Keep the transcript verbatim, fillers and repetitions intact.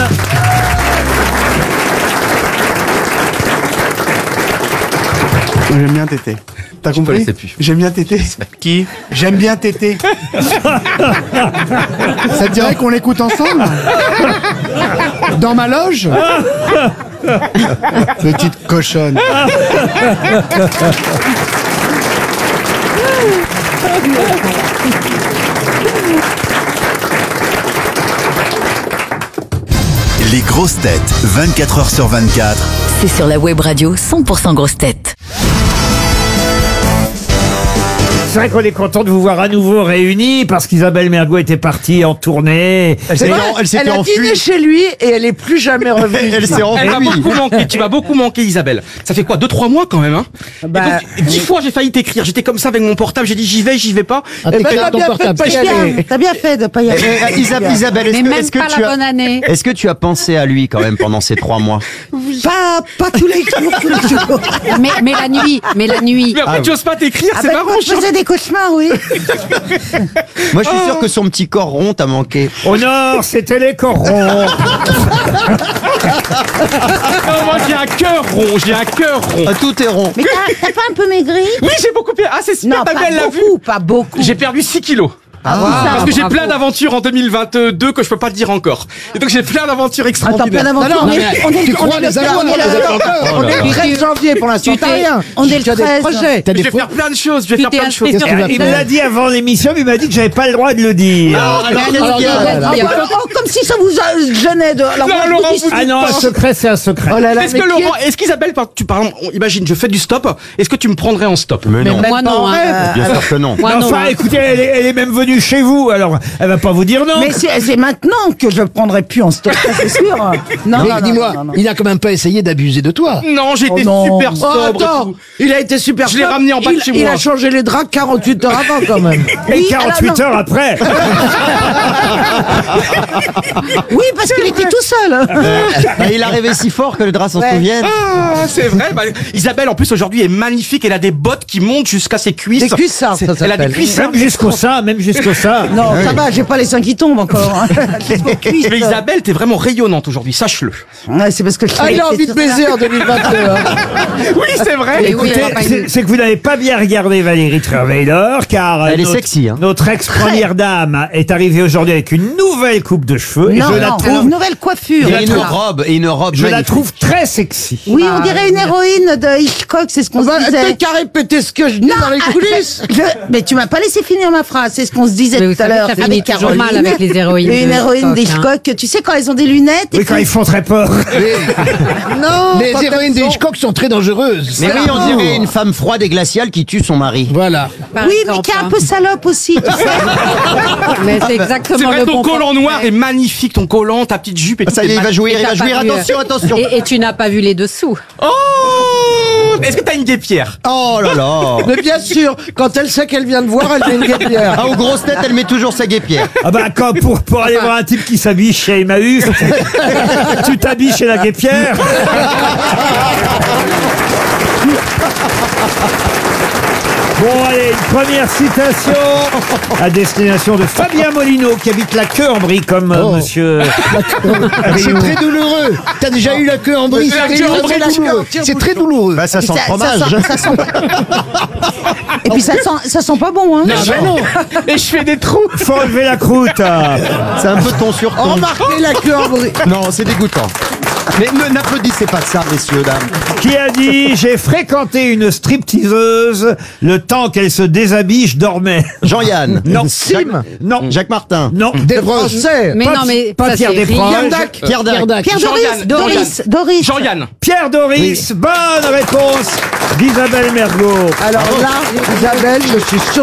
J'aime bien téter. T'as compris? J'aime bien téter. Qui? J'aime bien téter. Ça te dirait qu'on l'écoute ensemble? Dans ma loge? Petite cochonne. Les grosses têtes, vingt-quatre heures sur vingt-quatre. C'est sur la web radio cent pour cent grosses têtes. C'est vrai qu'on est content de vous voir à nouveau réunis parce qu'Isabelle Mergo était partie en tournée. Elle s'était en- elle s'était Elle a enfuie. dîné chez lui et elle est plus jamais revenue. Elle s'est Elle va enfuie. beaucoup manquer, tu vas beaucoup manquer Isabelle. Ça fait quoi, deux trois mois quand même hein. Bah, Et donc, dix fois j'ai failli t'écrire, j'étais comme ça avec mon portable, j'ai dit j'y vais, j'y vais pas. Eh ben, t'as bien fait de pas y aller. T'as bien fait de pas y aller. Eh, Isabelle, Isabelle, est-ce Mais que, même est-ce que pas tu la as, bonne année. est-ce que tu as pensé à lui quand même pendant ces trois mois? Pas, pas tous les jours, tous les jours. Mais, mais la nuit, mais la nuit. Mais après tu oses pas t'écrire, Ah c'est ben, marrant. moi, je faisais des cauchemars, oui. Moi, je suis sûr que son petit corps rond t'a manqué. Au nord, c'était les corons. Non, moi j'ai un cœur rond, j'ai un cœur rond. Ah, tout est rond. Mais t'as t'as pas un peu maigri? Oui, j'ai beaucoup perdu. Ah, c'est super, Non, ta pas belle l'a vu. beaucoup, pas beaucoup. J'ai perdu six kilos. Parce que j'ai plein d'aventures en deux mille vingt-deux que je peux pas te dire encore. Et donc j'ai plein d'aventures Attends, plein extraordinaires. d'aventures. On est, on est, Tu on crois est les le- amours, on est les le- amours. on est le treize janvier pour l'instant. tu T'as t'es- rien. On est le Tu as des treize. projets. T'as Je des vais pro- faire plein de choses, je vais Tu faire t'es plein de choses. inscrit sur Il me l'a dit avant l'émission, mais il m'a dit que j'avais pas le droit de le dire. Alors, Alors, qu'est-ce qu'il y a alors, Ah, alors, bah, oh, comme si ça vous a- gênait de. Alors, Non, moi, je Laurent, vous dis- vous Ah non, un secret, c'est un secret. Oh là là, Est-ce mais que qui Laurent, est-ce qu'Isabelle, par- tu parles, on- imagine, je fais du stop, est-ce que tu me prendrais en stop? Mais non, moi non. hein. bien sûr que non. Moi Mais non. enfin, hein. écoutez, elle est, elle est même venue chez vous, alors elle va pas vous dire non. Mais c'est c'est maintenant que je prendrai plus en stock, ça, c'est sûr. Non, Mais non, non, dis-moi, non, non. il a quand même pas essayé d'abuser de toi. Non, j'étais Oh non. super Oh, sobre. attends, tout. il a été super. Je l'ai sobre. ramené en bas de Il- chez Il moi. a changé les draps quarante-huit heures avant quand même. Et Oui, quarante-huit alors, non. heures après. Oui, parce qu'il était tout seul. Bah, il a rêvé si fort que le drap s'en Ouais. souvienne. Ah, c'est vrai. Bah, Isabelle, en plus, aujourd'hui, est magnifique. Elle a des bottes qui montent jusqu'à ses cuisses. Des cuissards, C'est- ça Elle a des s'appelle. cuissards. Même jusqu'au sein, même jusqu'au sein. Non, ça va, j'ai pas les seins qui tombent encore. hein. Jusqu'aux cuisses. Mais Isabelle, t'es vraiment rayonnante aujourd'hui, sache-le. Ouais, c'est parce que je Ah, il a c'est envie de sur baiser ça. en deux mille vingt-deux. hein. Oui, c'est vrai. Et oui, Écoutez, elle a pas c'est une- c'est que vous n'avez pas bien regardé Valérie Trierweiler, car euh, Elle est notre, sexy, hein. notre ex-première dame est arrivée aujourd'hui avec une nouvelle coupe de cheveux et Non, je la non, trouve, une nouvelle coiffure. Et une robe, et une robe je la magnifique. trouve très sexy. Oui, on dirait une héroïne de Hitchcock, c'est ce qu'on Bah, se t'as disait. qu'à répéter ce que je dis dans les coulisses. Je- Mais tu m'as pas laissé finir ma phrase, c'est ce qu'on se disait Mais vous tout à savez, l'heure. ça avec finit toujours Caroline. mal avec les héroïnes Et une de héroïne Hitchcock, d'Hitchcock, tu sais quand elles ont des lunettes. et Oui, quand puis- ils font très peur. Non, Les quand héroïnes elles de sont- Hitchcock sont très dangereuses. Mais oui, on dirait une femme froide et glaciale qui tue son mari. Voilà. par Oui, mais exemple, qui est un hein. peu salope aussi, tu sais. Mais c'est exactement C'est vrai, le ton bon collant portrait. noir est magnifique, ton collant, ta petite jupe et tout. Ça y est, est il va mag- jouir, Et il va t'as jouir. pas vu, Attention, euh, attention. Et, et tu n'as pas vu les dessous. Oh! Est-ce que t'as une guêpière? Oh là là. Mais bien sûr, quand elle sait qu'elle vient de voir, elle met une guêpière. Ah, aux grosses têtes, elle met toujours sa guêpière. Ah bah quand pour, pour aller voir un type qui s'habille chez Emmaüs, tu t'habilles chez la guêpière. Bon allez, une première citation à destination de Fabien Molino qui habite la queue en brie comme euh, Oh. monsieur. C'est très douloureux. T'as déjà eu la queue en brise. La C'est queue en très brise, douloureux. C'est très douloureux. Bah, ça Et sent le ça- fromage. ça sent- ça sent pas- Et puis ça sent, ça sent pas bon, hein. Ah bah non. Et je fais des trous. Faut enlever la croûte. C'est un peu ton sur ton. Remarquez la queue en brise. Non, c'est dégoûtant. Mais ne- n'applaudissez pas de ça, messieurs, dames. Qui a dit j'ai fréquenté une stripteaseuse le temps qu'elle se déshabille, je dormais. Jean-Yann. Non. Sim. Non. Jacques Martin. Non. Des Français. Mais Pas- non, mais pas ça, Pierre c'est Desproges. rien. Pierre Dac. Pierre Dac. Pierre Jean-Yann, Doris, Doris, Doris. Jean-Yann. Pierre Doris, bonne réponse d'Isabelle Mergo. Alors là, Isabelle, je suis sûr